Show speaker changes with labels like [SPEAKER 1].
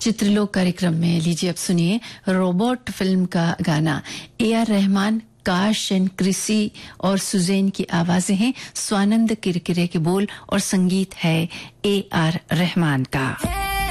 [SPEAKER 1] चित्रलोक कार्यक्रम में लीजिए अब सुनिए रोबोट फिल्म का गाना। AR रहमान, काश एंड क्रिसी और सुजैन की आवाजें हैं, स्वानंद किरकिरे के बोल और संगीत है AR रहमान का।